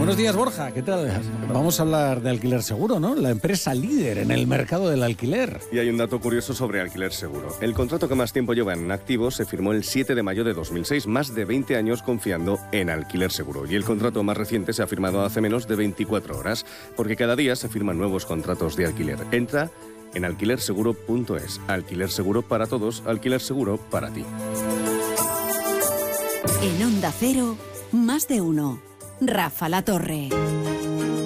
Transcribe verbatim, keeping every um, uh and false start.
Buenos días, Borja, ¿qué tal? Vamos a hablar de Alquiler Seguro, ¿no? La empresa líder en el mercado del alquiler. Y hay un dato curioso sobre Alquiler Seguro. El contrato que más tiempo lleva en activo se firmó el siete de mayo de dos mil seis, más de veinte años confiando en Alquiler Seguro. Y el contrato más reciente se ha firmado hace menos de veinticuatro horas, porque cada día se firman nuevos contratos de alquiler. Entra en alquiler seguro punto es. Alquiler Seguro para todos, Alquiler Seguro para ti. En Onda Cero, más de uno. Rafa La Torre.